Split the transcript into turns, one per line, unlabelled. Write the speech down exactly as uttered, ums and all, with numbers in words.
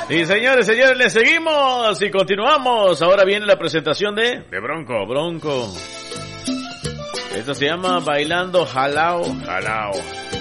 Y señores, señores, le seguimos y continuamos. Ahora viene la presentación de, de Bronco, Bronco. Esto se llama Bailando Jalao, Jalao.